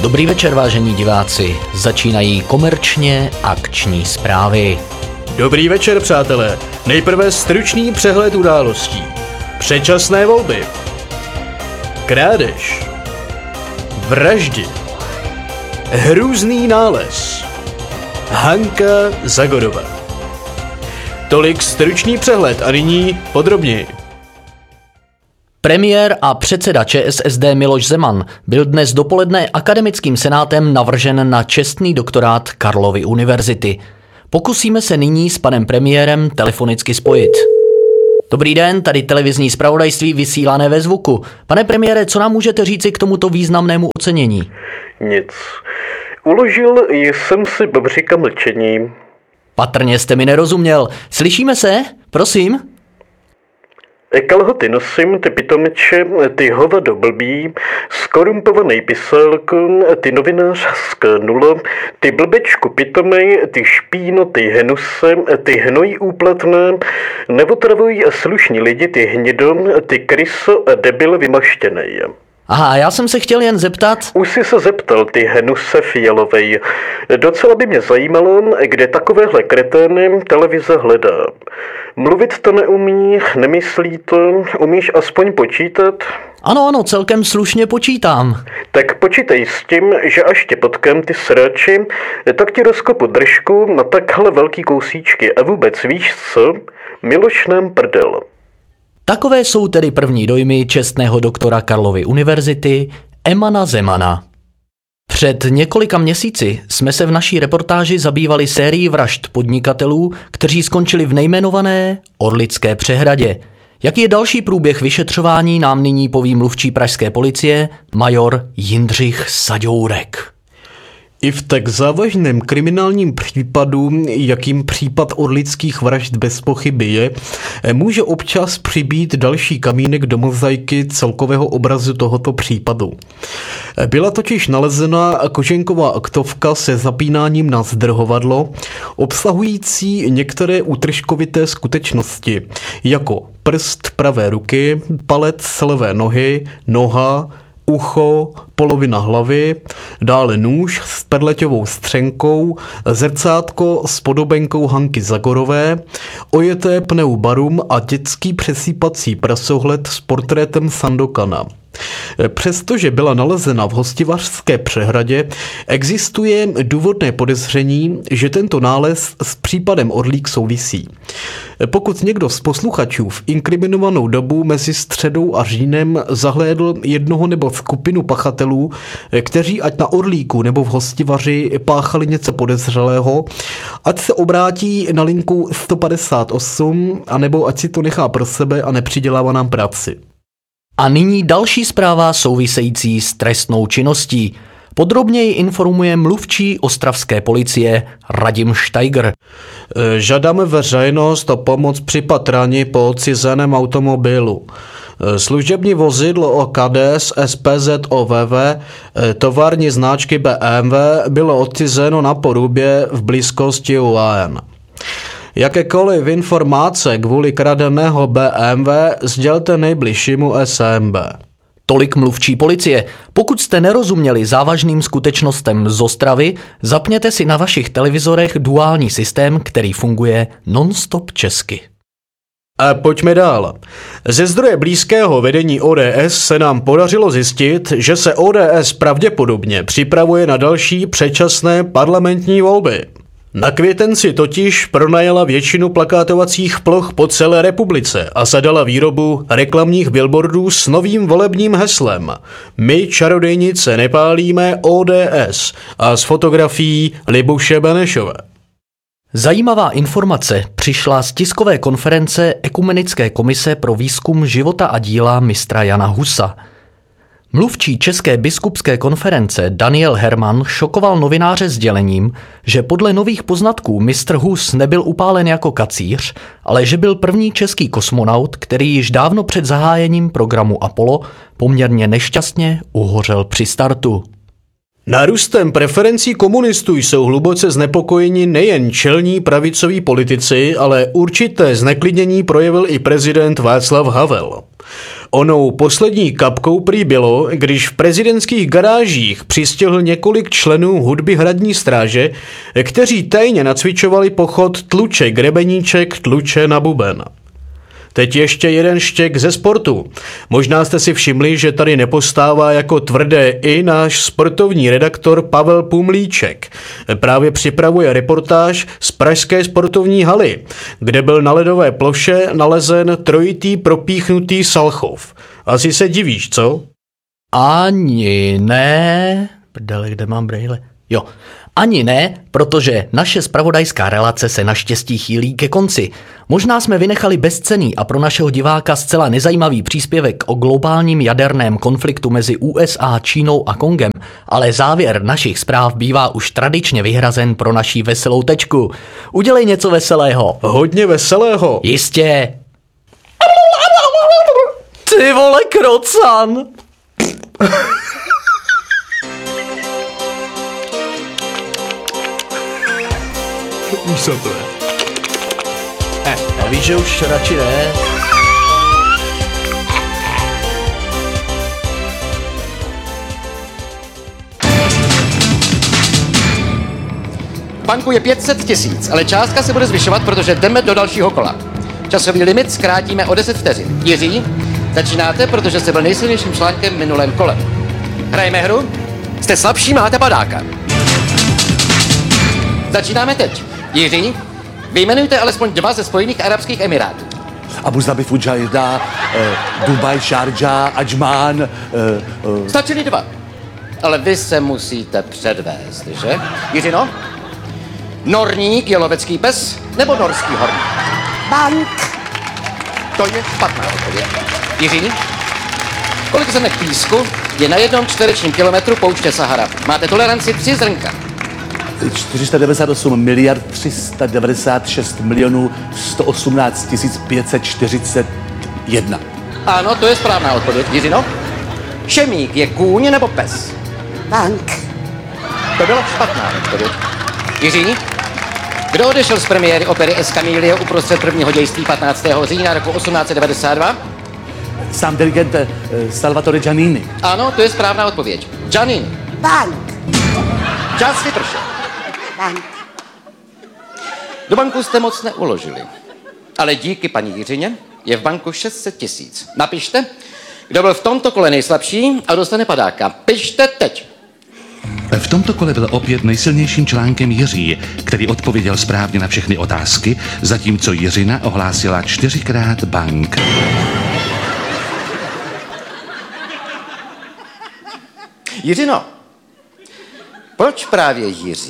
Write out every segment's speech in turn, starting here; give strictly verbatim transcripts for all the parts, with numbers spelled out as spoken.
Dobrý večer, vážení diváci. Začínají komerčně akční zprávy. Dobrý večer, přátelé. Nejprve stručný přehled událostí. Předčasné volby. Krádež. Vraždy. Hrůzný nález. Hanka Zagorová. Tolik stručný přehled a nyní podrobněji. Premiér a předseda ČSSD Miloš Zeman byl dnes dopoledne akademickým senátem navržen na čestný doktorát Karlovy univerzity. Pokusíme se nyní s panem premiérem telefonicky spojit. Dobrý den, tady televizní zpravodajství vysílané ve zvuku. Pane premiére, co nám můžete říci k tomuto významnému ocenění? Nic. Uložil jsem si bobříka mlčení. Patrně jste mi nerozuměl. Slyšíme se? Prosím? Kalhoty nosím, ty pitomeče, ty hovado blbý, skorumpovaný piselko, ty novinářské nulo, ty blbečku pitomej, ty špíno, ty hnuse, ty hnojí úplatné, neotravuj slušní lidi, ty hnido, ty kryso a debil vymaštěnej. Aha, já jsem se chtěl jen zeptat... Už jsi se zeptal, ty hnuse fialovej. Docela by mě zajímalo, kde takovéhle kretény televize hledá. Mluvit to neumí, nemyslí to, umíš aspoň počítat? Ano, ano, celkem slušně počítám. Tak počítej s tím, že až tě potkám ty sráči, tak ti rozkopu držku na takhle velký kousíčky a vůbec víš co? Miloš nám prdel. Takové jsou tedy první dojmy čestného doktora Karlovy univerzity Emana Zemana. Před několika měsíci jsme se v naší reportáži zabývali sérií vražd podnikatelů, kteří skončili v nejmenované Orlické přehradě. Jaký je další průběh vyšetřování, nám nyní poví mluvčí pražské policie major Jindřich Saďourek. I v tak závažném kriminálním případu, jakým případ orlických vražd bez pochyby je, může občas přibýt další kamínek do mozaiky celkového obrazu tohoto případu. Byla totiž nalezena koženková aktovka se zapínáním na zdrhovadlo, obsahující některé útržkovité skutečnosti, jako prst pravé ruky, palec levé nohy, noha, ucho, polovina hlavy, dále nůž s perleťovou střenkou, zrcátko s podobenkou Hanky Zagorové, ojeté pneubarum a dětský přesýpací prasohled s portrétem Sandokana. Přestože byla nalezena v Hostivařské přehradě, existuje důvodné podezření, že tento nález s případem Orlík souvisí. Pokud někdo z posluchačů v inkriminovanou dobu mezi středou a říjnem zahlédl jednoho nebo skupinu pachatelů, kteří ať na Orlíku nebo v Hostivaři páchali něco podezřelého, ať se obrátí na linku sto padesát osm, anebo ať si to nechá pro sebe a nepřidělává nám práci. A nyní další zpráva související s trestnou činností. Podrobněji informuje mluvčí ostravské policie Radim Steiger. Žádáme veřejnost o pomoc při patrání po odcizeném automobilu. Služební vozidlo O K D S S P Z O V V tovární značky B M W bylo odcizeno na Porubě v blízkosti U A N. Jakékoliv informace kvůli kradeného B M W sdělte nejbližšímu S M B. Tolik mluvčí policie. Pokud jste nerozuměli závažným skutečnostem z Ostravy, zapněte si na vašich televizorech duální systém, který funguje non-stop česky. A pojďme dál. Ze zdroje blízkého vedení O D S se nám podařilo zjistit, že se O D S pravděpodobně připravuje na další předčasné parlamentní volby. Na květenci totiž pronajala většinu plakátovacích ploch po celé republice a zadala výrobu reklamních billboardů s novým volebním heslem My čarodejnice nepálíme O D S a s fotografií Libuše Benešové. Zajímavá informace přišla z tiskové konference Ekumenické komise pro výzkum života a díla mistra Jana Husa. Mluvčí České biskupské konference Daniel Herman šokoval novináře sdělením, že podle nových poznatků mistr Hus nebyl upálen jako kacíř, ale že byl první český kosmonaut, který již dávno před zahájením programu Apollo poměrně nešťastně uhořel při startu. Nárůstem preferencí komunistů jsou hluboce znepokojeni nejen čelní pravicoví politici, ale určité zneklidnění projevil i prezident Václav Havel. Onou poslední kapkou prý bylo, když v prezidentských garážích přistihl několik členů hudby hradní stráže, kteří tajně nacvičovali pochod tluče grebeníček, tluče na buben. Teď ještě jeden štěk ze sportu. Možná jste si všimli, že tady nepostává jako tvrdé i náš sportovní redaktor Pavel Pumlíček. Právě připravuje reportáž z pražské sportovní haly, kde byl na ledové ploše nalezen trojitý propíchnutý Salchov. Asi se divíš, co? Ani ne. Prdele, kde mám brejle? Jo. Ani ne, protože naše zpravodajská relace se naštěstí chýlí ke konci. Možná jsme vynechali bezcenný a pro našeho diváka zcela nezajímavý příspěvek o globálním jaderném konfliktu mezi U S A, Čínou a Kongem, ale závěr našich zpráv bývá už tradičně vyhrazen pro naší veselou tečku. Udělej něco veselého. Hodně veselého. Jistě. Ty vole, krocan. Víš, co to je? Eh, a víš, že už radši ne? V banku je pět set tisíc, ale částka se bude zvyšovat, protože jdeme do dalšího kola. Časový limit zkrátíme o deset vteřin. Jiří, začínáte, protože jste byl nejsilnějším článkem v minulém kole. Hrajeme hru? Jste slabší, máte padáka. Začínáme teď. Jiří, vyjmenujte alespoň dva ze Spojených arabských emirátů. Abu Zabi, Fujairah, eh, Dubaj, Sharjah, Ajman. Eh, eh. Stačili dva. Ale vy se musíte předvést, že? Jiřino? Norník je lovecký pes nebo norský horník? Bank. To je špatná odpověď. Jiří? Kolik zrnek písku je na jednom čtverečním kilometru pouště Sahara? Máte toleranci tři zrnka. čtyři sta devadesát osm miliard tři sta devadesát šest milionů sto osmnáct tisíc pět set čtyřicet jedna. Ano, to je správná odpověď. Jiřino? Šemík je kůň nebo pes? Bank. To byla špatná odpověď. Jiří? Kdo odešel z premiéry opery Escamillo uprostřed prvního dějství patnáctého října roku osmnáct set devadesát dva? Sám dirigent eh, Salvatore Giannini. Ano, to je správná odpověď. Giannini. Bank. Čas vypršel. Bank. Do banku jste moc neuložili. Ale díky paní Jiřině je v banku šest set tisíc. Napište, kdo byl v tomto kole nejslabší a dostane padáka. Pište teď. V tomto kole byl opět nejsilnějším článkem Jiří, který odpověděl správně na všechny otázky, zatímco Jiřina ohlásila čtyřikrát bank. Jiřino, proč právě Jiří?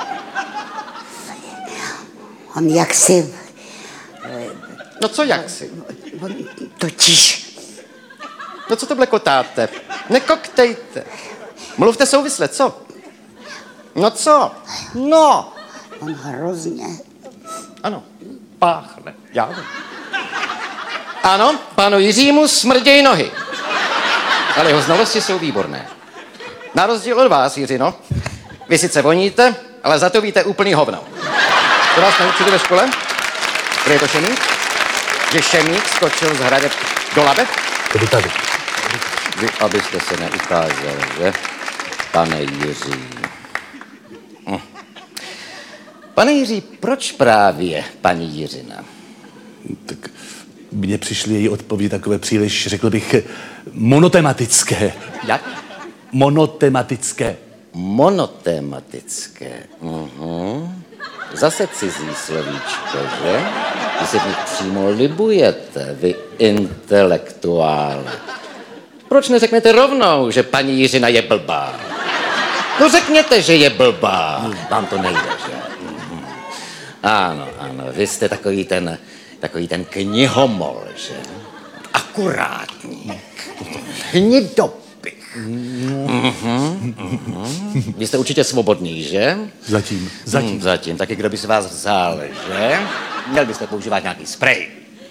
On jaksi... No co jak si? On totiž... No co to blekotáte? Nekoktejte. Mluvte souvisle, co? No co? No. On hrozně... Ano, páchne. Já vím. Ano, panu Jiřímu smrděj nohy. Ale jeho znalosti jsou výborné. Na rozdíl od vás, Jiřino, vy sice voníte, ale za to víte úplný hovno. To vás naučili ve škole? Kde je to šemík? Že šemík skočil z hradeb do labe? Tady tady. Vy, abyste se neukázal, že? Pane Jiří. Hm. Pane Jiří, proč právě paní Jiřina? Tak mně přišly její odpovědi takové příliš, řekl bych, monotematické. Jak? Monotematické. Monotematické. Mhm. Zase cizí slovíčko, že? Vy se v nich přímo libujete, vy intelektuále. Proč neřeknete rovnou, že paní Jiřina je blbá? No řekněte, že je blbá. Vám to nejde, že? Mhm. Ano, ano, vy jste takový ten, takový ten knihomol, že? Akurátník. Hnidopich. Mhm, mhm. Vy jste určitě svobodný, že? Zatím. Zatím. Hmm, zatím. Taky kdo by si vás vzal, že? Měl byste používat nějaký sprej.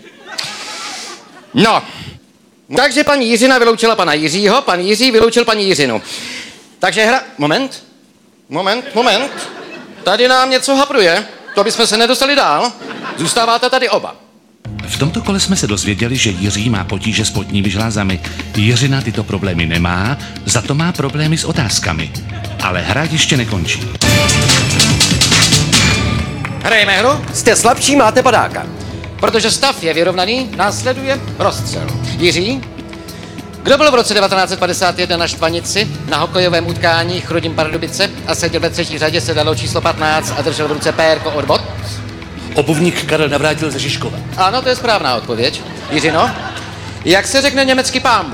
No. Takže paní Jiřina vyloučila pana Jiřího, pan Jiří vyloučil paní Jiřinu. Takže hra... Moment. Moment, moment. Tady nám něco hapruje. To bychom se nedostali dál. Zůstáváte tady oba. V tomto kole jsme se dozvěděli, že Jiří má potíže s potními žlázami. Jiřina tyto problémy nemá, za to má problémy s otázkami. Ale hra ještě nekončí. Hrajeme hru? Jste slabší, máte padáka. Protože stav je vyrovnaný, následuje rozstřel. Jiří? Kdo byl v roce devatenáct set padesát jedna na Štvanici na hokejovém utkání Chrudim Pardubice a seděl ve třetí řadě, se dalo číslo patnáct a držel v ruce pérko od bot? Obuvník Karel Navrátil ze Žižkova. Ano, to je správná odpověď. Jiřino? Jak se řekne německy pámbu?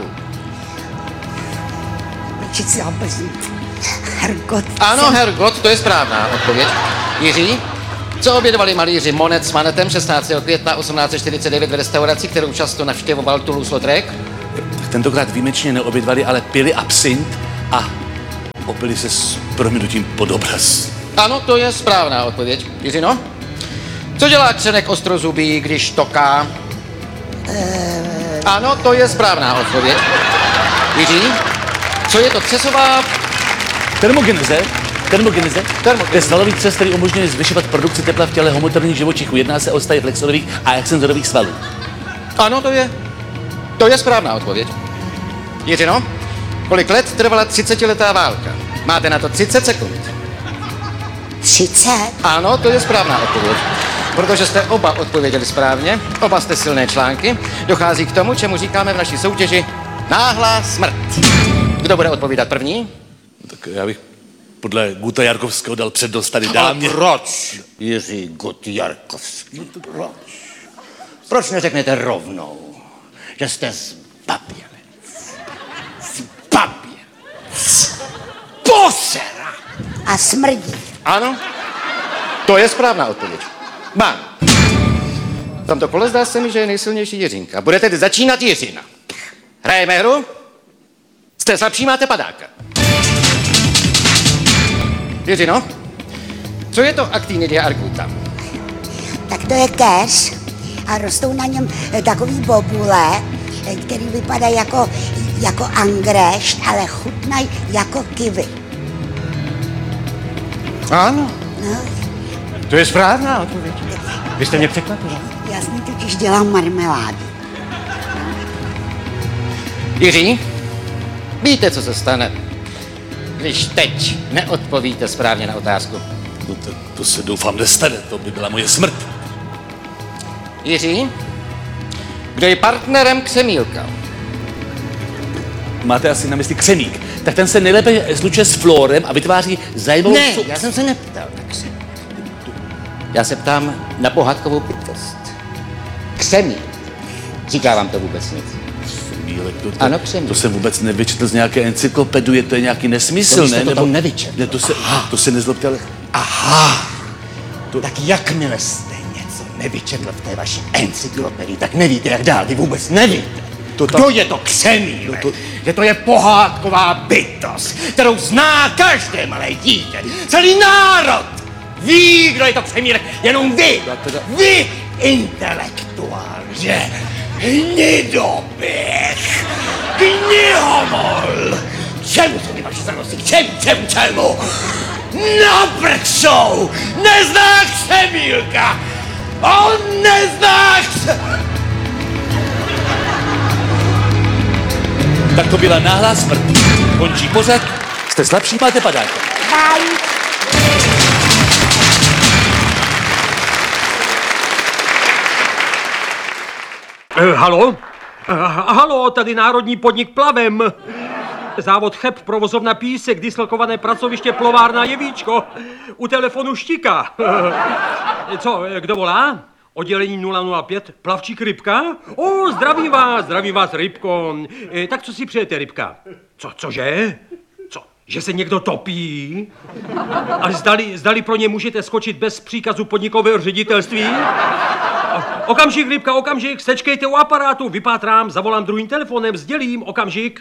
Hergot. Ano, Hergot, to je správná odpověď. Jiří? Co obědovali malíři Monet s Manetem šestnáctého května osmnáct set čtyřicet devět v restauraci, kterou často navštěvoval Toulouse-Lautrec? Tentokrát výjimečně neobědvali, ale pili absint a opili se s prominutím pod obraz. Ano, to je správná odpověď. Jiřino? Co dělá Křenek ostrozubý, když toká? Uh... Ano, to je správná odpověď. Jiří? Co je to třesová? Termogeneze? Termogeneze? Termogeneze. To je svalový třes, který umožňuje zvyšovat produkci tepla v těle homoterních živočichů. Jedná se o stavy flexorových a extenzorových svalů. Ano, to je. To je správná odpověď. Jiřino? Kolik let trvala třicetiletá válka? Máte na to třicet sekund. třicet? Ano, to je správná odpověď. Protože jste oba odpověděli správně, oba jste silné články, dochází k tomu, čemu říkáme v naší soutěži náhlá smrt. Kdo bude odpovídat první? Tak já bych podle Guta Jarkovského dal přednost tady dámě. A proč, Jiří Gut Jarkovský, proč? Proč neřeknete rovnou, že jste zbabělec? Zbabělec. Posera! A smrdí. Ano, to je správná odpověď. Mám. V tomto kole zdá se mi, že je nejsilnější Jiřinka. Bude tedy začínat Jiřina. Hrajeme hru? Jste slabší, máte padáka. Jiřino, co je to Actinidia arguta? Tak to je keř a rostou na něm takový bobule, který vypadá jako, jako angrešt, ale chutnají jako kivy. Ano, No, to je správná odpověď. Vy jste mě překvapila. já s ní totiž dělám marmeládu. Jiří, víte, co se stane, když teď neodpovíte správně na otázku? No to, to se doufám nestane, to by byla moje smrt. Jiří, kdo je partnerem Křemílka? Máte asi na mysli křemík. Tak ten se nejlépe slučuje s flórem a vytváří zajímavou... Ne, sou- já jsem se neptal na Křemík. Já se ptám na pohádkovou bytost. Křemík. Říká vám to vůbec nic? Křemílek, to, to, Ano, křemík. to jsem vůbec nevyčetl z nějaké encyklopedie, to je nějaký nesmysl, To vy jste ne? to tam nevyčetl. Ne, to se, to se nezlobte, ale... Aha, to... tak jakmile jste něco nevyčetl v té vaší encyklopedii, tak nevíte, jak dál, vy vůbec nevíte. To tam- Kdo je to Křemílek? No to- Že to je pohádková bytost, kterou zná každé malé dítě, celý národ. Ví, kdo je to Křemílek, jenom vy, teda- vy, intelektuál, že? Hnidoběh, knihomol. Čemu jsou ty vaše starosti? Čemu, čemu, čemu? Na prčou! Nezná Křemílka! On nezná Křemílka! Tak to byla náhlá smrt. Končí pořad. Jste slabší, máte padáka. Bye. Eh, halo? Eh, halo, tady Národní podnik Plavem. Závod Cheb, provozovna Písek, dislokované pracoviště Plovárna Jevíčko. U telefonu Štika. Eh, co, eh, kdo volá? Oddělení nula nula pět, plavčík Rybka? O, zdravím vás, zdravím vás, Rybko. Eh, tak co si přejete, Rybka? Co, cože? Co, že se někdo topí? A zdali, zdali pro ně můžete skočit bez příkazu podnikového ředitelství? O, okamžik, Rybka, okamžik, sečkejte u aparátu, vypátrám, zavolám druhým telefonem, sdělím, okamžik.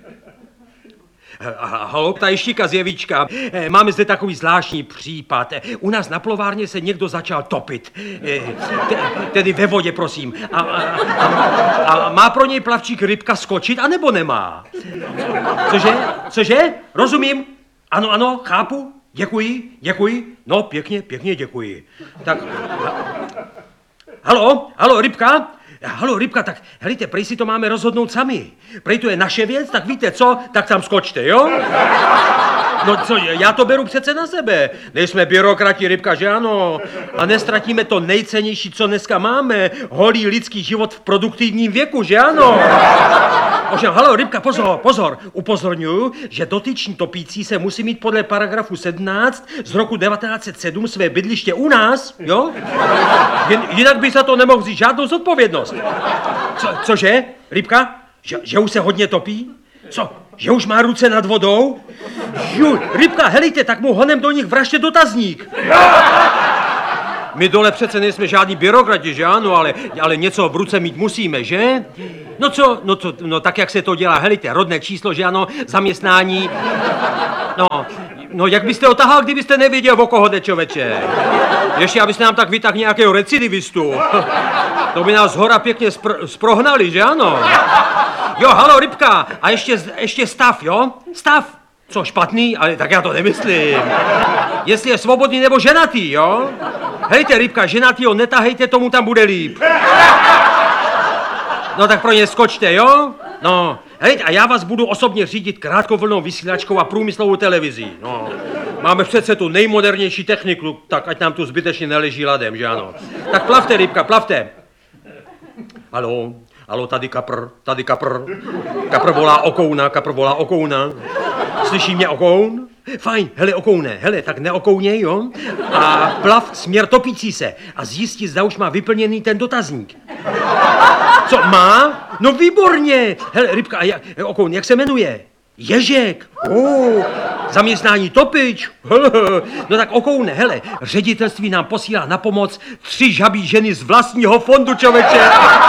Halo, ta je Štika z Jevíčka. Máme zde takový zvláštní případ. U nás na plovárně se někdo začal topit. Tedy ve vodě, prosím. A, a, a, a má pro něj plavčík Rybka skočit, anebo nemá? Cože? Cože? Rozumím. Ano, ano, chápu. Děkuji, děkuji. No, pěkně, pěkně děkuji. Tak... Halo, halo, Rybka? Halo, Rybka, tak helejte, prej si to máme rozhodnout sami. Prej to je naše věc, tak víte co, tak tam skočte, jo? No co, já to beru přece na sebe. Nejsme byrokrati, Rybka, že ano? A nestratíme to nejcennější, co dneska máme. Holý lidský život v produktivním věku, že ano? Ovšem, halo, Rybka, pozor, pozor. Upozorňuji, že dotyční topící se musí mít podle paragrafu sedmnáct z roku devatenáct set sedm své bydliště u nás, jo? Jen, jinak by za to nemohl vzít žádnou zodpovědnost. Co, cože, Rybka? Že, že už se hodně topí? Co? Že už má ruce nad vodou? Juj, Rybka, helejte, tak mu honem do nich vražte dotazník. My dole přece nejsme žádní byrokrati, že ano, ale, ale něco v ruce mít musíme, že? No co, no, to, no tak jak se to dělá, helejte, rodné číslo, že ano, zaměstnání. No, no jak byste otahal, kdybyste nevěděl, o koho jde, čověče? Ještě abyste nám tak vytáhl nějakého recidivistu. To by nás zhora pěkně spr- sprohnali, že ano? Jo, halo, Rybka, a ještě, ještě stav, jo? Stav. Co, špatný? Ale tak já to nemyslím. Jestli je svobodný nebo ženatý, jo? Hejte, Rybka, ženatýho netahejte, tomu tam bude líp. No tak pro ně skočte, jo? No, hejte, a já vás budu osobně řídit krátkovlnou vysílačkou a průmyslovou televizí, no. Máme přece tu nejmodernější techniku, tak ať nám tu zbytečně neleží ladem, že ano? Tak plavte, Rybka, plavte. Haló, haló, tady kapr, tady kapr. Kapr volá okouna, kapr volá okouna. Slyší mě okoun? Fajn, hele, okoune, hele, tak neokouněj, jo? A plav směr topící se a zjistí, zda už má vyplněný ten dotazník. Co, má? No výborně! Hele, Rybka, a jak, okoun, jak se jmenuje? Ježek. Oh, zaměstnání topič. No tak okoune, hele, ředitelství nám posílá na pomoc tři žabí ženy z vlastního fondu, čověče.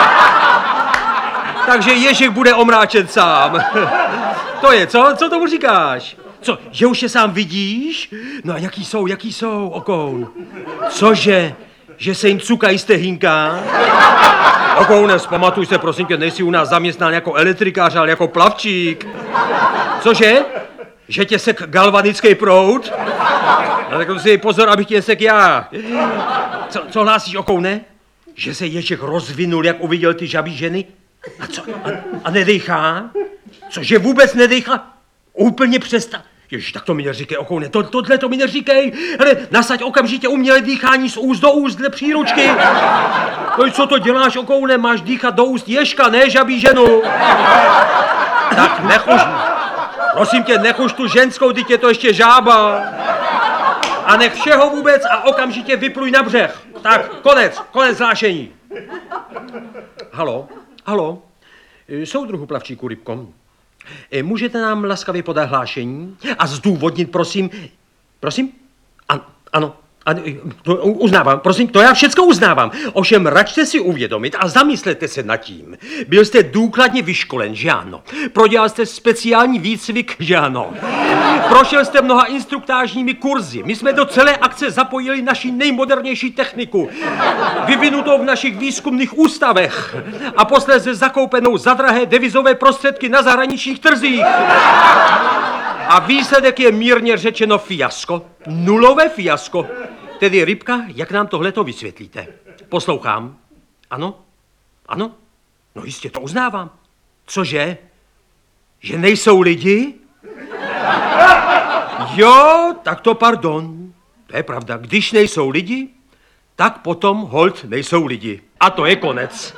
Takže Ježek bude omráčen sám. To je, co? Co tomu říkáš? Co, že už je sám vidíš? No a jaký jsou, jaký jsou, okoun? Cože? Že se jim cukají stehínka? Okoune, vzpamatuj se, prosím tě, nejsi u nás zaměstnán jako elektrikář, ale jako plavčík. Cože? Že tě sek galvanický proud? No tak si pozor, abych tě sek já. Co, co hlásíš, okoune? Že se Ježek rozvinul, jak uviděl ty žabí ženy? A co? A, a nedejchá? Cože vůbec nedejchá? Úplně přestá. Ježiš, tak to mi neříkej, okoune, to, tohle to mi neříkej. Hele, nasaď okamžitě umělé dýchání z úst do úst dle příručky. No co to děláš, okoune, máš dýchat do úst Ježka, ne žabí ženu. Tak nechuš, prosím tě, nechuš tu ženskou, teď je to ještě žába. A nech všeho vůbec a okamžitě vypluj na břeh. Tak, konec, konec hlášení. Halo, halo, soudruhu plavčíku, Rybko. Můžete nám laskavě podat hlášení a zdůvodnit, prosím, prosím? An, ano, an, to uznávám, prosím, to já všecko uznávám. Ovšem, račte si uvědomit a zamyslete se nad tím. Byl jste důkladně vyškolen, že ano? Prodělal jste speciální výcvik, že ano? Prošel jste mnoha instruktážními kurzy. My jsme do celé akce zapojili naši nejmodernější techniku, vyvinutou v našich výzkumných ústavech a posléze zakoupenou za drahé devizové prostředky na zahraničních trzích. A výsledek je mírně řečeno fiasko. Nulové fiasko. Tedy, Rybka, jak nám tohleto vysvětlíte? Poslouchám. Ano? Ano? No jistě, to uznávám. Cože? Že nejsou lidi? Jo, tak to pardon. To je pravda. Když nejsou lidi, tak potom holt nejsou lidi. A to je konec.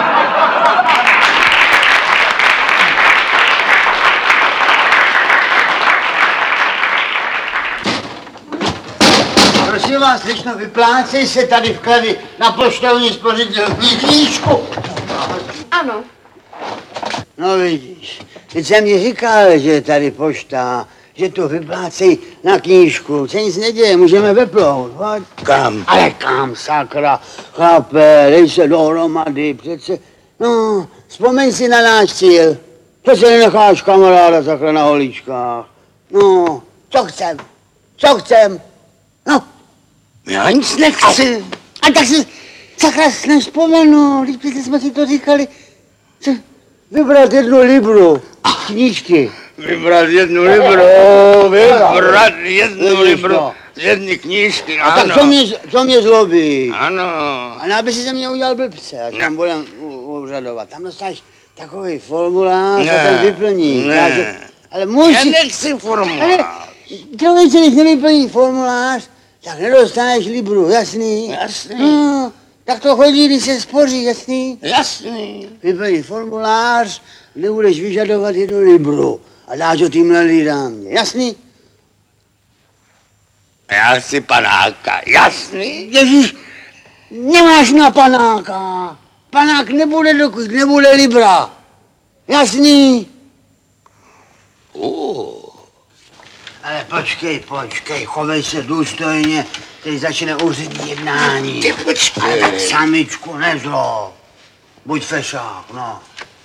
Prosím vás, slečno, vyplácej se tady vklady na poštovní spořitelní knížku. Ano. No vidíš, teď jsem mi říkal, že je tady pošta, že to vyplácej na knížku. Se nic neděje, můžeme vyplout. Pojď. Kam? Ale kam, sakra, chlape, dej se dohromady, přece. No, vzpomeň si na náš cíl. To se nenecháš kamaráda sakra na holíčkách. No, co chcem? Co chcem? No. Já nic nechci. A, a tak si sakra nevzpomenu, když jsme si to říkali. Co? Vybrat jednu libru z knížky. Vybrat jednu libru, vybrat jednu libru z jedné knížky, ano. A tak to mě, to mě zlobí. Ano. A aby si ze mě udělal blbce, ať tam budem souřadovat. Tam dostaneš takový formulář Ne, a ten vyplní. ne. Káže, ale musíš... Já nechci formulář. Člověče, když nevyplní formulář, tak nedostaneš libru, jasný? Jasný. No, tak to chodí, když se spoří, jasný? Jasný. Vyplní formulář, nebudeš vyžadovat jednu libru a dáš ho týmhle lidám, jasný? Já chci panáka, jasný? Ježíš, nemáš na panáka. Panák nebude, dokud nebude libra. Jasný? Uh. Ale počkej, počkej, chovej se důstojně, teď začne úřední jednání. Ty počkej. Ale tak samičku nezlo. Buď fešák, no.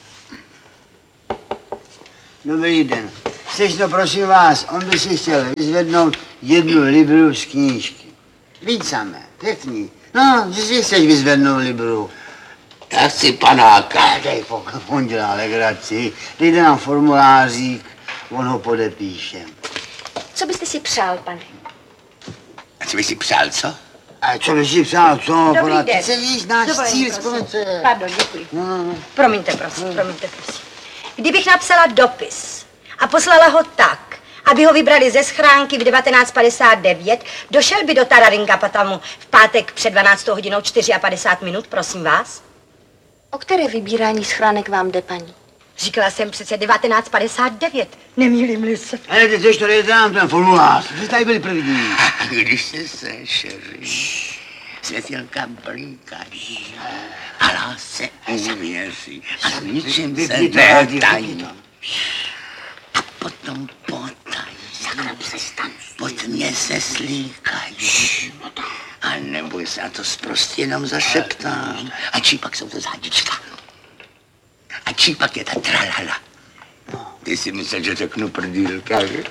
Dobrý den. Sečno, prosím vás, on by si chtěl vyzvednout jednu libru z knížky. Víc samé, pěkný. No, že si chceš vyzvednout libru. Já chci panáka. Dej, pokud on dělá legraci, dejte nám formulářík, on ho podepíše. Co byste si přál, pane? A co bys si přál, co? A co bys si přál, co? Dobrý Podat, den. ty se víš, náš Dovolím, cíl, prosím. vzpomeň se. Pardon, děkuji. No, no, no. Promiňte, prosím, promiňte, prosím. Kdybych napsala dopis a poslala ho tak, aby ho vybrali ze schránky v devatenáct padesát devět, došel by do Tararingapatamu v pátek před dvanáctou hodinou padesát čtyři minut, prosím vás? O které vybírání schránek vám jde, paní? Říkala jsem přece devatenáct padesát devět, nemýlím-li se. Ale ty chceš to dejte nám ten formulář, že tady byli první. A když se sešeří, světilka blíkají a lásce uvěří a v ničem se Vypni to, Hadi, vypni netají. to. A potom potají, sakra přestaň, pod mě se slíkají. A neboj se, a to prostě jenom zašeptám. A čí pak jsou to zádička. A čí pak je ta tralala. Ty si myslel, že řeknu prdýlka, že?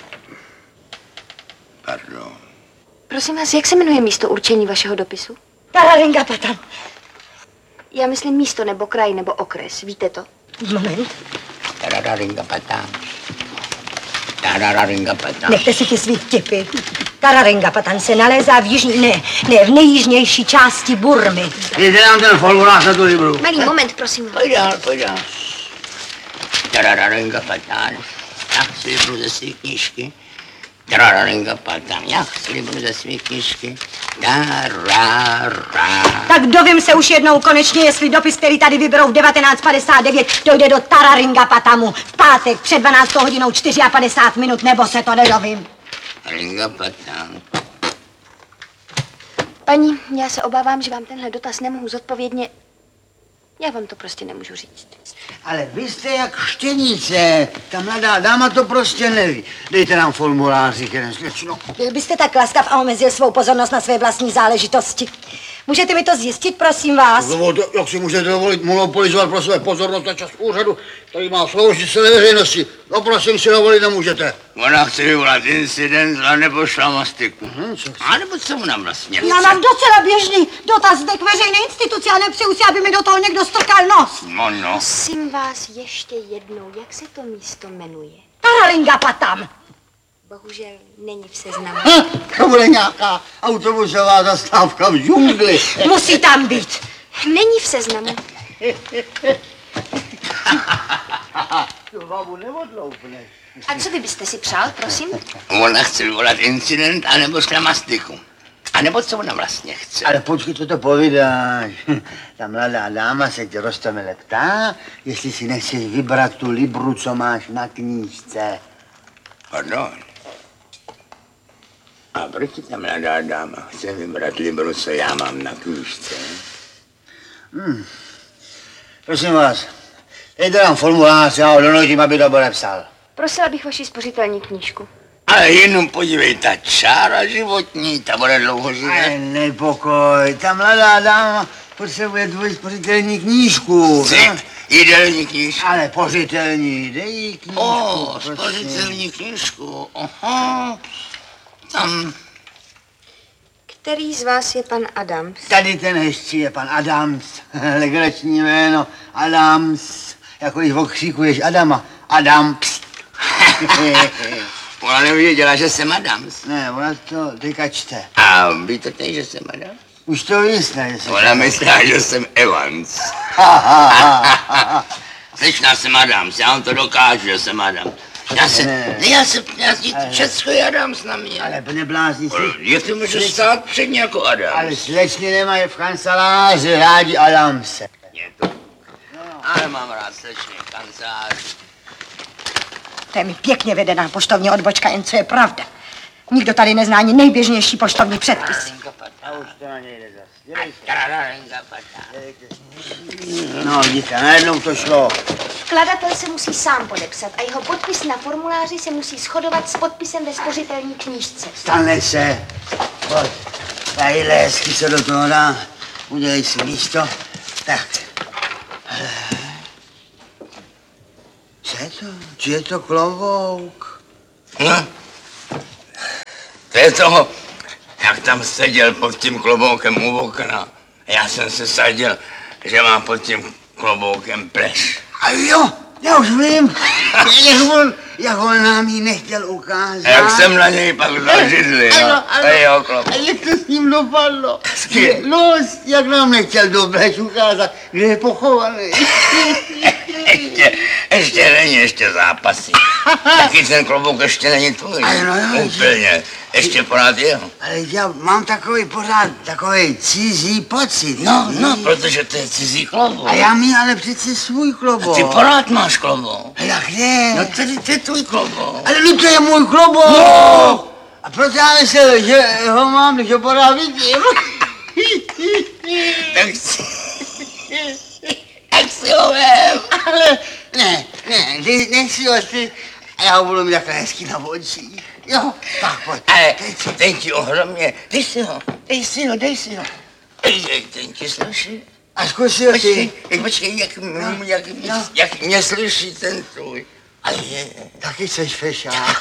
Pardon. Prosím vás, jak se jmenuje místo určení vašeho dopisu? Tararingapatam. Já myslím místo nebo kraj nebo okres, víte to? Moment. Tararingapatám. Tararingapatám. Nechte si ty svý vtipy. Tararingapatan se nalézá v jižní, ne, ne, v nejjižnější části Burmy. Dejte nám ten formulář na tu libru. Malý moment, prosím. Pojď dál, pojď dál. Tararingapatám. Já chci libru ze svý knížky. Tararingapatám. Já chci libru ze svý knížky. Tarara. Tak dovím se už jednou konečně, jestli dopis, který tady vyberou v devatenáct padesát devět, dojde do Tararingapatamu v pátek před dvanáctou hodinou padesát čtyři minut, nebo se to nedovím. Ringapatám. Paní, já se obávám, že vám tenhle dotaz nemohu zodpovědně. Já vám to prostě nemůžu říct. Ale vy jste jak štěnice, ta mladá dáma to prostě neví. Dejte nám formuláři, jeden slečno. Byl byste tak laskav a omezil svou pozornost na své vlastní záležitosti. Můžete mi to zjistit, prosím vás? Dovolte, jak si můžete dovolit monopolizovat pro své pozornost na čas úřadu, který má sloužit celé veřejnosti. No prosím, si dovolit nemůžete. Ona chce vyvolat incident a nebo šlamastiku. Uh-huh, a nebo co ona vlastně chce? Já mám docela běžný dotaz zde k veřejné instituci a nepřeju si, aby mi do toho někdo strkal nos. No, no. Prosím vás ještě jednou, jak se to místo jmenuje? Tararingapatam. Bohužel není v seznamu. Ha, to bude nějaká autobusová zastávka v džungli. Musí tam být. Není v seznamu. Tu babu neodloupneš. A co vy byste si přál, prosím? Ona chce vyvolat incident a nebo šlamastiku. A nebo co ona vlastně chce? Ale počkej, co to povídáš. Ta mladá dáma se tě roztomile ptá, jestli si nechceš vybrat tu libru, co máš na knížce. Pardon. A proč ta mladá dáma chce vybrat libru, co já mám na knížce? Hmm. Prosím vás, dejte nám formulář, já ho donutím, aby to podepsal. Prosila bych vaši spořitelní knížku. Ale jenom podívej, ta čára životní, ta bude dlouho žít. Ale nepokoj, ta mladá dáma potřebuje tvoji spořitelní knížku. Chci jídelní knížku. Ale pořitelní, dej jí knížku. O, spořitelní knížku, aha. Tam. Který z vás je pan Adams? Tady ten hezčí je pan Adams, legrační jméno, Adams, jako když okříkuješ Adama, Adams. Ona nevěděla, že jsem Adams. Ne, ona to teďka čte. A víte teď, že jsem Adams? Už to víš, ne? Ona myslá, že jsem Evans. Slyšná jsem Adams, já vám to dokážu, že jsem Adams. Já se, ne, já se, já se, všecko je Adams na mě. Ale neblázni si. Je to může stát předně jako Adams. Ale slečny nemají v kanceláři rádi Adamse. Je to. Ale mám rád slečny v kanceláři. To je mi pěkně vedená poštovní odbočka, jen co je pravda. Nikdo tady nezná ani nejběžnější poštovní předpisy. A už to na něj jde zas. No, vidíte, najednou to šlo. Vkladatel se musí sám podepsat a jeho podpis na formuláři se musí shodovat s podpisem ve spořitelní knížce. Stane se. Pojď. Tadyhle hezky se do toho dá. Udělej si místo. Tak. Co je to? Či je to klobouk? No. To je toho, jak tam seděl pod tím kloboukem u okna. Já jsem se sadil, že má pod tím kloboukem pleš. A jo, já už vím, jak on, jak on nám ji nechtěl ukázat. A jak jsem na něj pak vzal židli, no. Ano, ano. To je jeho klobouk. A jak to s ním dopadlo? No, jak nám nechtěl do pleš ukázat, kde je pochovaný. Ještě, ještě není, ještě zápasí. Taky ten klobouk ještě není tvůj. No, jo, úplně. Ještě pořád jeho. Ale já mám takový pořád, takový cizí pocit. No, no, protože to je cizí klobouk. A já mít ale přece svůj klobouk. A ty pořád máš klobouk. A jak ne? No tedy to je tvůj klobouk. Ale no to je můj klobouk. No. A proto já myslel, že ho mám, že ho pořád vidím. Tak si... Tak si ho vem. Ale ne, ne, ne, ne si ho ty. A já ho budu mít takhle hezky na očích. Jo, tak pojď. Ale ten ti ohromně, dej si ho, dej si ho, dej si ho. Ej, ten ti slyší. A zkus ho ty. Počkej, počkej, jak, no, jak, no. jak mě slyší ten tvůj. Ale je. Taky seš fešák.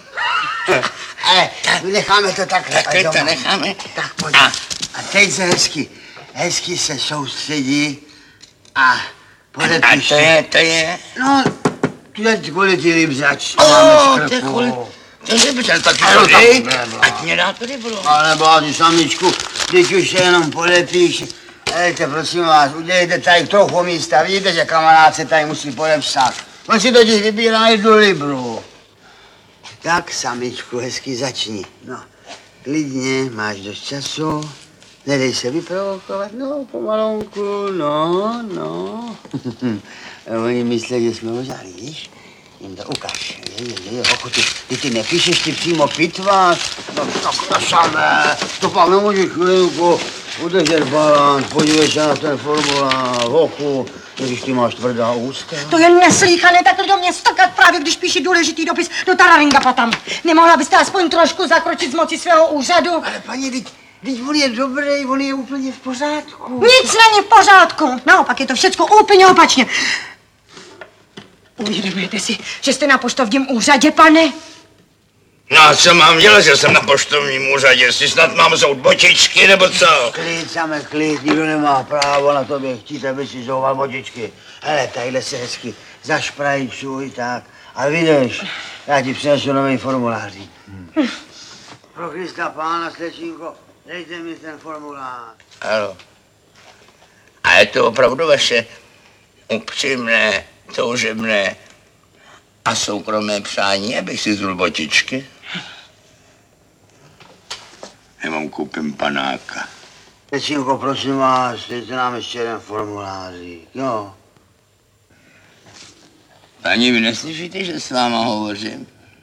Ale necháme to takhle. Takhle to necháme. Tak pojď. A, a teď se hezky, hezky se soustředí a podepíš. A to je, to je. No, tu je kvůli ty libřač. O, to je kvůli. To je libřač, tak to dej, ať mě dá to rybru. Ale bázi, samičku, teď už se jenom podepíš. Hejte, prosím vás, udělejte tady trochu místa. Vidíte, že kamarád se tady musí podepsat. On si totiž vybírá jednu libru. Tak, samičku, hezky začni. No, klidně, máš dost času. Nedej se vyprovokovat, no, pomalonku, no, no. Oni myslí, že jsme ožali, víš? Jim to ukaž. Je, je, je, hochu, ty, ty, ty nepíšeš, ty přímo pitváš. No, tak to samé. To pak nemůžeš chvilku udržet balans, podívej se na ten formulář, hochu. Když ty máš tvrdá ústa. To je neslýchané takhle do mě stokat právě, když píši důležitý dopis do Tararinga tam. Nemohla byste aspoň trošku zakročit z moci svého úřadu? Ale paní, teď, teď on je dobrý, on je úplně v pořádku. Nic není v pořádku. Naopak je to všecko úplně opačně. Uvědomujete si, že jste na poštovním úřadě, pane? No a co mám dělat, že jsem na poštovním úřadě? Jestli snad mám zout botičky, nebo co? Klid, same klid, nikdo nemá právo na tobě chtít, aby si zouval botičky. Hele, tadyhle se hezky zašprajčuj, tak. A vidíš, já ti přinesu nový formulář. Hmm. Pro Krista pána, slečinko, dejte mi ten formulář. Ano. A je to opravdu vaše upřímné, toužebné a soukromé přání, abych si zul botičky? Já vám koupím panáka. Slečinko, prosím vás, dejte nám ještě jeden formulářík, jo. Paní, vy neslyšíte, že s váma hovořím?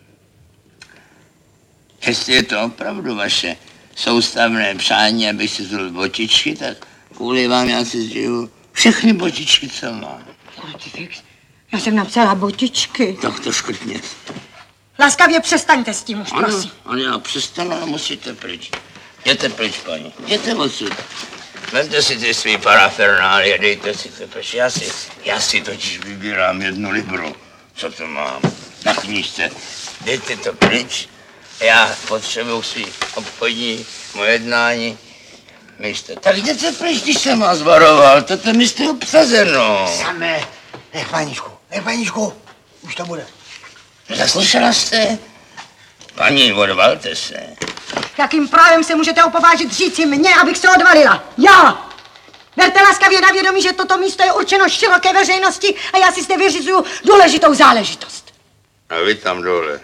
Jestli je to opravdu vaše soustavné přání, abych si zul botičky, tak kvůli vám já si zžiju všechny botičky, co mám. Já jsem napsala botičky. Tak to škrtněte. Laskavě přestaňte s tím už, prosím. Ano, já přestanu, ale musíte pryč. Jděte pryč, paní. Jděte odsud. Vemte si ty svý parafernálie, dejte si to pryč. Já si, já si totiž vybírám jednu libru. Co to mám? Na knížce. Dejte to pryč. Já potřebuji svý obchodní moje jednání. Místo. Tak jděte pryč, když jsem vás varoval. Toto místo je obsazeno. Samé. Nech, paníčku, nech, paníčku. Už to bude. Zaslyšela jste? Paní, odvalte se. Jakým právem se můžete opovážit říci mně, abych se odvalila? Já! Berte laskavě na vědomí, že toto místo je určeno široké veřejnosti a já si zde vyřizuju důležitou záležitost. A vy tam dole.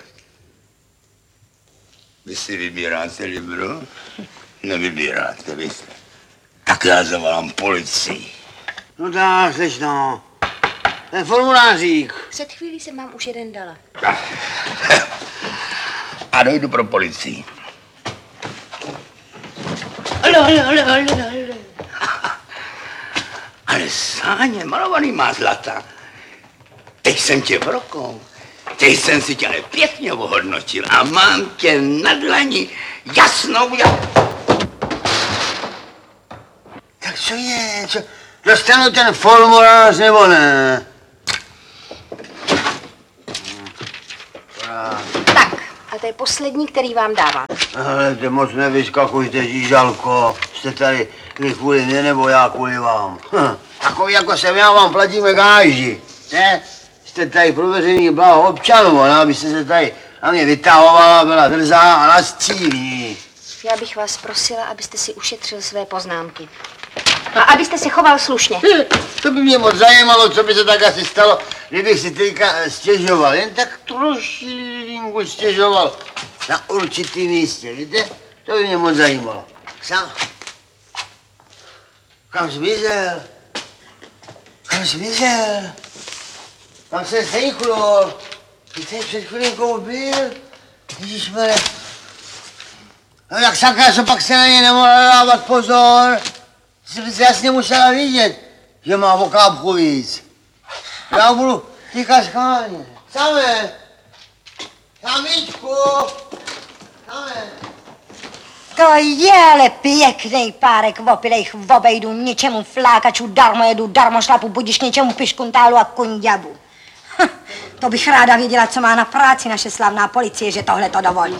Vy si vybíráte libro? Nevybíráte, vy se. Tak já zavolám policii. No tak, slečno. Ten formulářík. Před chvílí jsem vám už jeden dala. A dojdu pro policii. Halo, halo, halo, halo, halo. Ale Sáně, malovaný má zlata. Teď jsem tě v rokou. Teď jsem si tě ale pěkně ohodnotil a mám tě na dlani jasnou jak... Tak co je? Co? Dostanu ten formulář nebo ne? Tak, a to je poslední, který vám dávám. Ale ty moc nevyskakujte, žížalko. Jste tady vy kvůli mě nebo já kvůli vám. Hm. Takový jako jsem já vám platíme gáži. Ne? Jste tady pro veřejný blaho občanů, ne? Abyste se tady na mě vytahovala, byla drzá a nastřílí. Já bych vás prosila, abyste si ušetřil své poznámky. A abyste se choval slušně. Hm. To by mě moc zajímalo, co by se tak asi stalo, kdybych si teďka stěžoval. Jen tak trošku stěžoval na určitý místě, víte? To by mě moc zajímalo. Sam. Kam zmizel? Kam zmizel? Tam se sejchlo. Ty tady před chvilinkou byl. Ježišmane. No jak sakra, co pak se na ně nemohla dávat pozor. Jsi se jasně musela vidět, že má o kápku víc. Já budu týkat schválně. Samé. Samíčku. Samé. To je ale pěkný párek opilejch obejdů, ničemu flákačů, darmojedu, darmošlapu, budiš něčemu piškuntálu a kunďabu. Hm, to bych ráda věděla, co má na práci naše slavná policie, že tohle to dovolí.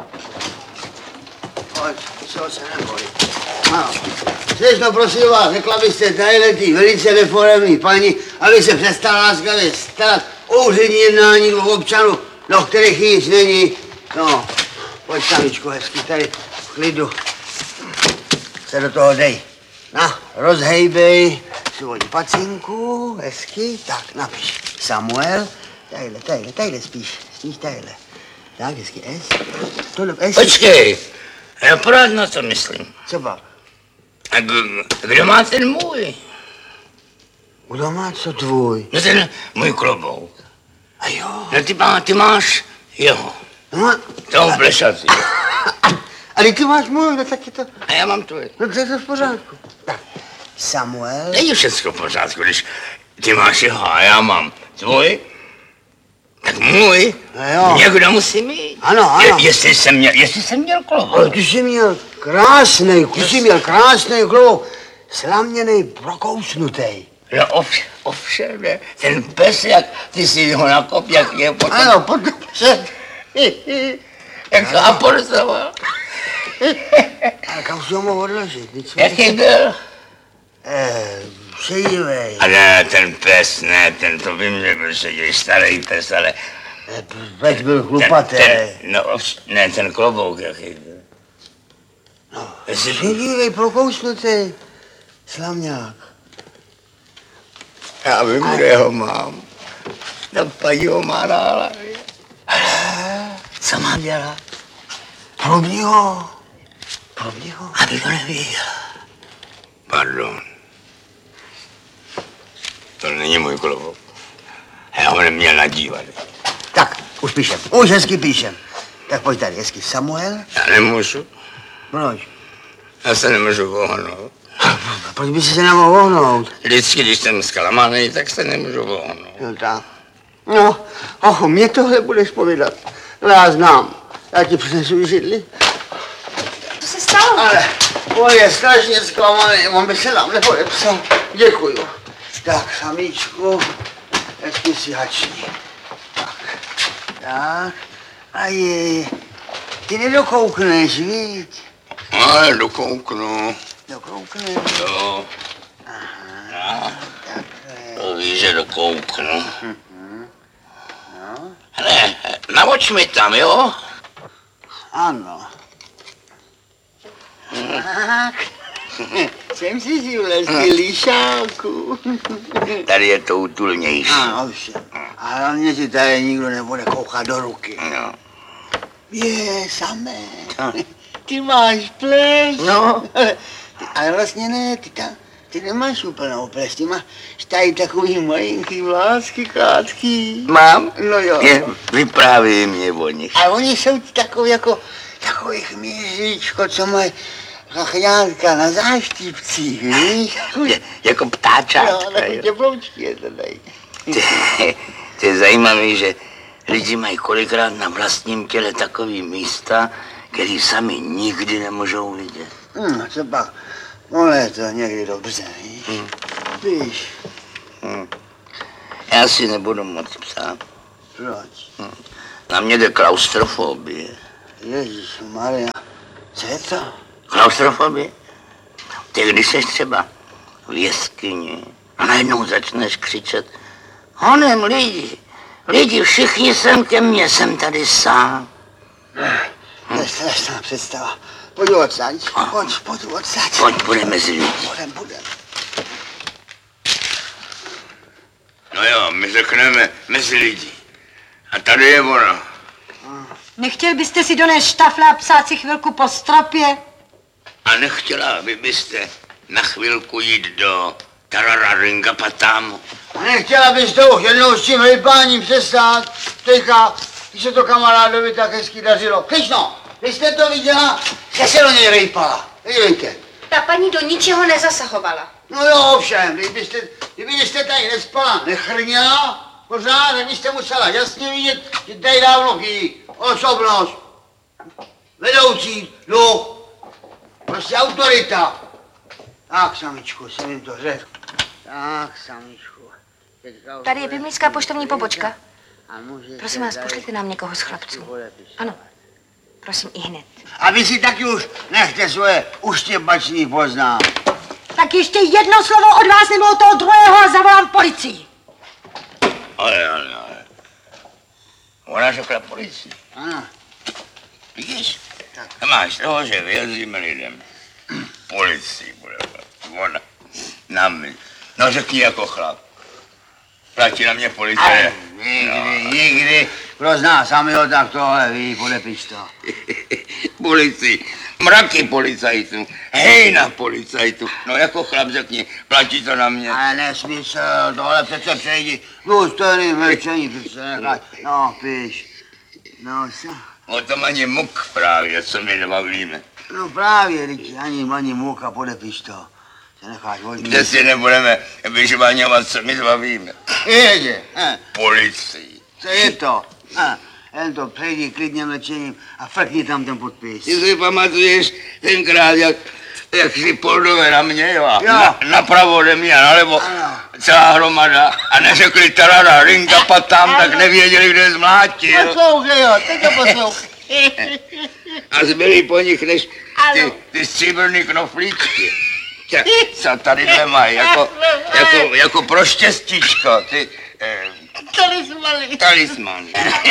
Pojď, co se neboj. No. Slečno, prosím vás, řekla byste tadyhle velice neforemný paní, aby se přestala láskavě starat o úřední jednání dvou občanů, do kterých nic není. No, pojď samičku, hezky tady v klidu. Se do toho dej. Na, rozhejbej svou pacinku, hezky, tak napiš. Samuel, tadyhle, tadyhle, tadyhle spíš, spíš tadyhle. Tak, hezky, S. Tohle, S. Počkej, já pořád na to myslím. Co pak? A k- kdo má ten můj? Kdo má co tvůj? No ten můj klobouk. A jo. No ty, má, ty máš jeho. No, Toho plešatý. ale ty máš můj, no tak je to... A já mám tvůj. No to je to v pořádku. Tak, Samuel... Není všechno v pořádku, když ty máš jeho a já mám tvůj. Tak můj No jo. někdo musí mít. Ano, ano. Je, jestli jsem měl, jestli jsem měl klobouk. Ale ty jsi měl krásnej, ty jsi měl krásnej klobouk. Slaměnej, prokousnutej. No ovšem, ovšem, ne. Ten pes, jak ty si ho nakop, jak je potom... Ano, potom se... Jak ho aportoval. Ale kam jsi ho mohl odložit? Jaký byl? Eh, šedivej. A ne, ten pes, ne, ten to by mě byl šedivý, starý pes, ale... Pes byl chlupatý. Ten, ten, no, ovš- ne, ten klobouk, jaký byl. No, Jestli- šedivej, prokousnutej. Slamňák. Já vím, kde ho mám. Ta paní ho má ráda. Co mám dělat? Probí ho. Probí ho. Aby to neviděl. Pardon. To není můj klobouk. Já ho neměl nadívat. Tak, už píšem, už hezky píšem. Tak pojď tady, hezky. Samuel? Já nemůžu. Proč? Já se nemůžu vohnout. Proč by si se nemohl vohnout? Vždycky, když jsem zklamaný, tak se nemůžu vohnout. Jo, tak. No, oho, mě tohle budeš povídat. No, já znám. Já ti přinesu židli. Co se stalo? Ale on je strašně zklamaný, on by se nám nepodepsal. Děkuju. Tak, samíčku, hezky si hační. Tak, tak. A je, ty nedokoukneš, víš? Ale dokouknu. Dokoukneš. Jo. Aha. To víš, že dokouknu. No. Hele, navoč mi tam, jo? Ano. Jsem si si vlezl líšáku. Tady je to útulnější. Ano, ovšem. A hlavně si tady nikdo nebude koukat do ruky. No. Je, samé. Ty máš ples. No. Ale vlastně ne, ty tam, ty nemáš úplnou ples, ty máš tady takový malinký vlásky krátký. Mám? No jo. Je, vyprávěj mě o nich. A oni jsou takový jako, takový chmíříčko, co mají chňátka na záštipcích, víš? Je, jako ptáčátka. No, takový těploučky je to dají. To je zajímavé, že lidi mají kolikrát na vlastním těle takový místa, který sami nikdy nemůžou vidět. Hm, co pak, ale je to někdy dobře, víš? Hmm. Víš. Hmm. Já si nebudu moc psát. Proč? Hmm. Na mě jde klaustrofobie. Ježišmarja, co je to? Klaustrofobie? Ty když jsi třeba v jeskyni a najednou začneš křičet: honem lidi, lidi, všichni sem ke mně, jsem tady sám. To je strašná představa. Pojď odsaď, pojď, pojď odsaď. Pojď, budeme mezi lidi. Budem, budem. No jo, my řekneme mezi lidi. A tady je ono. Nechtěl byste si donést štafle a psát si chvilku po stropě? A nechtěla vy byste na chvilku jít do Tarararingapatámu? Nechtěla bys to už jednou s tím hejbáním přestát? Teďka, když se to kamarádovi tak hezky dařilo. Kryšno, vy jste to viděla, že se do něj rejpala. Vidíte. Ta paní do ničeho nezasahovala. No jo, ovšem, kdybyste, kdybyste tady nespala, nechrněla, pořád, tak byste musela jasně vidět, že tady dávno chybí osobnost, vedoucí, duch, prostě autorita. Tak, samičku, jsem jim to řekl. Tak, samičku. Tady je biblická poštovní pobočka. Prosím vás, pošlete nám někoho z chlapců. Ano, prosím i hned. A vy si taky už nechte svoje uštěpačný poznám. Tak ještě jedno slovo od vás nebo od toho druhého a zavolám policii. Ale, ale, ale. Ona řekla policii. Ano. Vidíš? Tak. Máš toho, že věříme lidem. Policii bude. Ona. Na mě. No řekni jako chlap. Platí na mě policie. Nikdy, no. nikdy. Kdo zná samého, tak tohle ví, podepiš to. Policii. Mraky policajtů. Hejna policajtů. No jako chlap řekni, platí to na mě. Ale nesmysl, tohle přece přejdi. Důstojný mlčení, přece nechaj. No, píš. No, co? O tom ani muk právě, co my nebavíme. No právě, Ricky, ani, ani muka, podepiš to. Se necháš hodně. Kde si nebudeme vyžvaňovat, co my zbavíme. Ježe, eh. Policii. Co je to? Eh. Jen to přejdi klidně mlčením a frkni tam ten podpis. Ty si pamatuješ tenkrát, jak, jak šli Poldové na mě, jo? Na, napravo ode mě a nalevo ano. Celá hromada a neřekli tarara, ringa patám, tak nevěděli, kde je zmlátil. Poslouchej, jo, teď to poslouchej. A zbyli po nich než ty, ty stříbrný knoflíčky. Co tadyhle mají, jako, jako, jako pro štěstíčko, ty... Eh, Talismany. Talismany.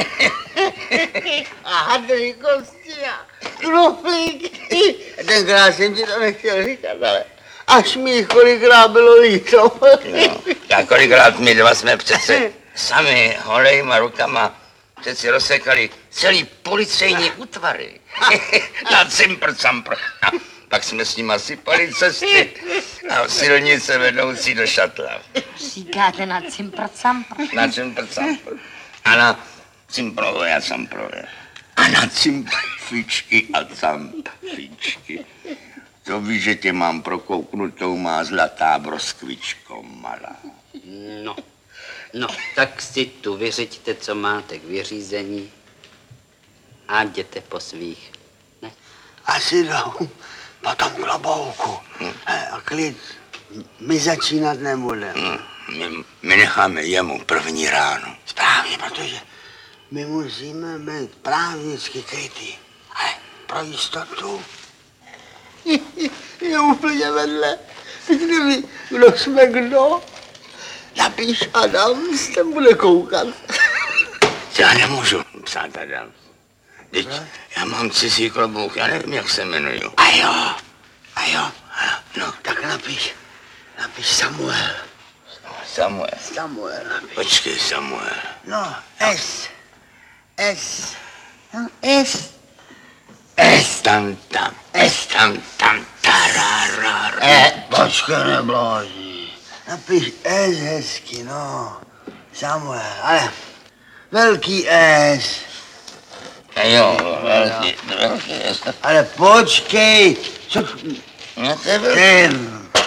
A hadry kosti a knoflík. Tenkrát jsem ti to nechtěl říkat, ale až mi kolikrát bylo líto. No, a kolikrát my dva jsme přece sami holejma rukama přeci rozsekali celý policejní útvary. Na cimpr campr. A pak jsme s nima sypali cesty a silnice vedoucí do Šatla. Říkáte na cimpr campr? Na cimpr campr. A na cimprové a camprové. A na cimpfičky a campfičky. To víš, že tě mám prokouknutou, má zlatá broskvičko malá. No, no, tak si tu vyřiďte, co máte k vyřízení a jděte po svých. Ne? Asi jdou potom klobouku. Hmm. A klid, my začínat nebudeme. Hmm. My, my necháme jemu první ráno. Správně, protože my musíme být právnicky krytý. Ale pro jistotu je úplně vedle. Kdyby, kdo jsme kdo, napíš Adams, ten bude koukat. Já nemůžu psát Adams. Teď já mám cizí klobouk, já nevím, jak se jmenuju. A jo, a jo, no, tak napiš, napiš Samuel. Samuel. Samuel. Počkej, Samuel. No, S. S. No, S. S tam tam. S tam tam. Tararara. E, počkej, neblázni. Napiš S hezky, no. Samuel, ale velký S. E jo, velký, velký S. Ale počkej. Co? No, to je velký.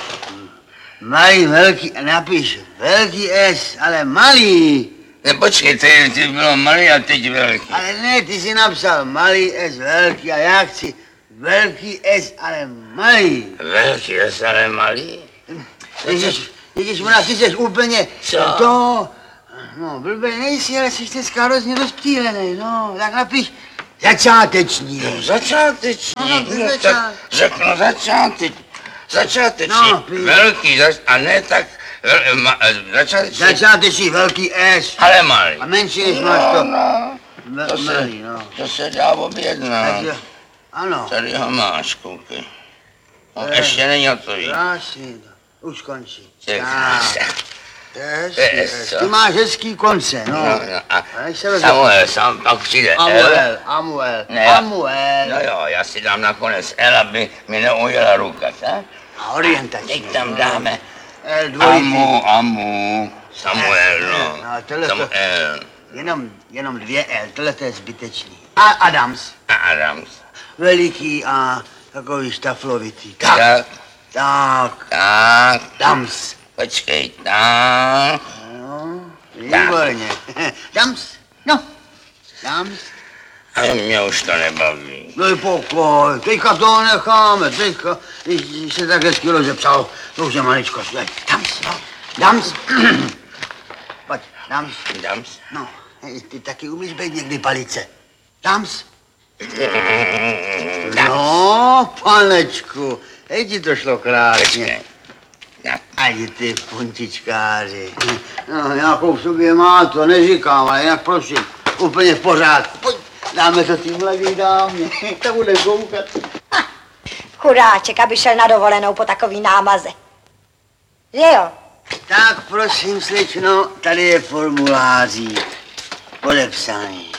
Malý, velký, napiš velký S, ale malý. Ne, počkej, ty, ty bylo malý a teď velký. Ale ne, ty jsi napsal malý S, velký a já chci velký S, ale malý. Velký S, ale malý? Ježiš, ježiš, ona, ty jsi úplně Co? to... No, blbej nejsi, ale jsi dneska hrozně rozptýlenej, no, tak napiš začáteční. No, začáteční, no, no, no tak řeknu začáteční. Začáteční, no, velký, zač- a ne tak, vel, ma, začáteční. Začáteční, velký S. Ale malý. A menší, než máš to. No, no. To, se, malý, no. To se dá objednat. Takže, ano. Tady ho máš, koukej. No, je, ještě není hotový. Krásný, už končí. Je krásný. To je hezký, ty máš hezký konce, no. no, no a Samuel, sam pak přijde Amuel, Amuel, ne, Amuel. No jo, já si dám nakonec L, aby mi neujela ruka, tak? A orientační. Teď tam dáme Amu, Amu, Samuel, no. no Samuel. Jenom, jenom dvě L, tohle to je zbytečný. A Adams. A Adams. Veliký a takový štaflovitý. Tak. Tak. Tak. Tak. Dams. Počkej, tak. No, výborně. Dams, no, dams. Ale mě už to nebaví. No pokoj, teďka to necháme, teďka, když se tak hezky rozepsal, to už je maličko, dams, no, dams. Pojď, dams. Dams. No, ty taky umíš být někdy palice. Dams. No, panečku, hej ti to šlo krásně. Ani ty puntičkáři. No, nějakou v sobě má, to neříkám, ale jinak prosím, úplně v pořádku. Pojď, dáme to tý mladý dámě, tak bude koukat. Chudáček, aby šel na dovolenou po takový námaze. Že jo? Tak prosím, slečno, tady je formuláří podepsaný.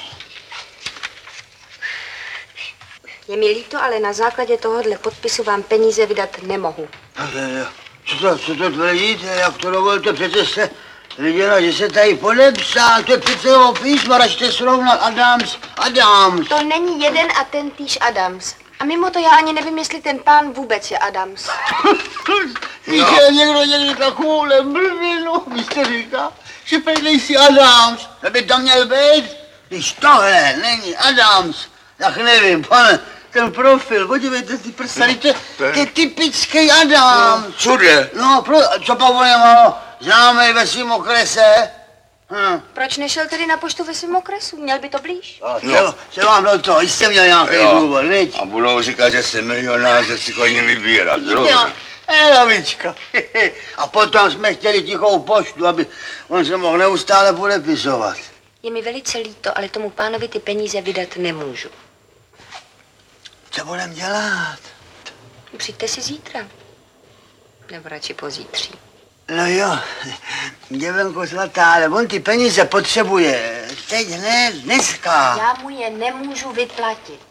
Je mi líto, ale na základě tohohle podpisu vám peníze vydat nemohu. Co to, co to tvrdíte, jak to dovolíte, přece jste viděla, že se tady podepsal, to je přece jeho písmo, račte srovnat Adams, Adams. To není jeden a ten týž Adams. A mimo to já ani nevím, jestli ten pán vůbec je Adams. Víš, no. Někdo někdy takovouhle blbinu, vy jste říká, že prej nejsi Adams, že by tam měl být. Když tohle není Adams, tak nevím, pane. Ten profil, podívejte si prstany, to, to je typický Adam. No, všude. No, pro, co pak on je malo známej ve svým okrese? Hm. Proč nešel tedy na poštu ve svým okresu? Měl by to blíž. No. Se vám do toho, jste měl nějaký důvod, viď? A budou říkat, že jsem milionář, že si chodím vybírat, jo. Eh, lavička. A potom jsme chtěli tichou poštu, aby on se mohl neustále podepisovat. Je mi velice líto, ale tomu pánovi ty peníze vydat nemůžu. Co budem dělat? Přijďte si zítra. Nebo radši pozítří. No jo, děvenko zlatá, ale on ty peníze potřebuje. Teď hned, dneska. Já mu je nemůžu vyplatit.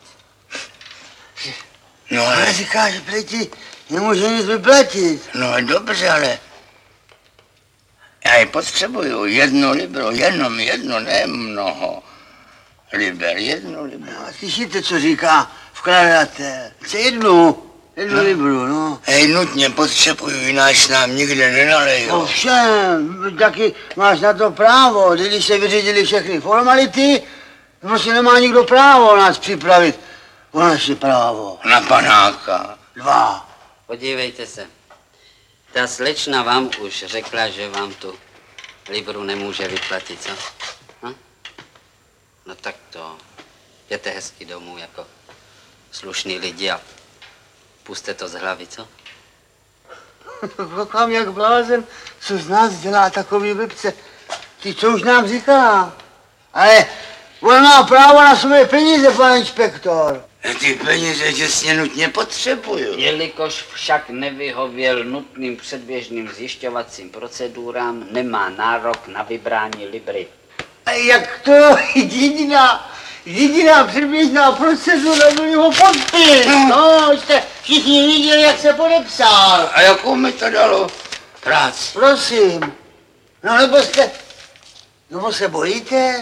No ale... ale říká, že prý ti nemůže nic vyplatit. No dobře, ale... Já je potřebuju jedno libro, jenom jedno, ne mnoho. Liber, jedno libro. No, slyšíte, co říká vkladatel? Chce jednu, jednu no. libru, no. Hej, nutně potřebuju, jináč nám nikde nenalejou. Ovšem, taky máš na to právo, když se vyřídili všechny formality, prostě nemá nikdo právo nás připravit o naše právo. Na panáka. Dva. Podívejte se, ta slečna vám už řekla, že vám tu libru nemůže vyplatit, co? Hm? No tak to, jděte hezky domů jako slušný lidi a puste to z hlavy, co? Koukám jak blázen, co z nás dělá takový blbce. Ty co už nám říká? Ale On má právo na své peníze, pane inspektor. Ty peníze těsně nutně potřebuju. Jelikož však nevyhověl nutným předběžným zjišťovacím procedurám, nemá nárok na vybrání libry. A jak to? Jediná, jediná předběžná procedura byl jeho podpis. No, jste všichni viděli, jak se podepsal. A jakou mi to dalo práci? Prosím. No nebo jste, nebo se bojíte?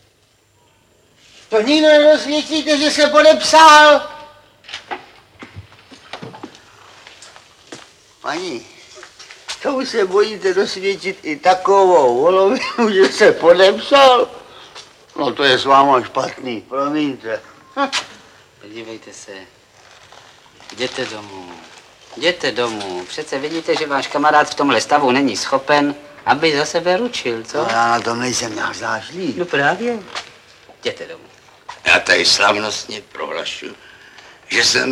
To nikdo nedosvědčíte, že se podepsal? Paní, to už se bojíte dosvědčit i takovou volovinu, že se podepsal? No to je s váma špatný, promiňte. Hm. Podívejte se. Jděte domů. Jděte domů. Přece vidíte, že váš kamarád v tomhle stavu není schopen, aby za sebe ručil, co? No já na tom nejsem náš zášlý. No právě. Jděte domů. Já tady slavnostně prohlašuji, že jsem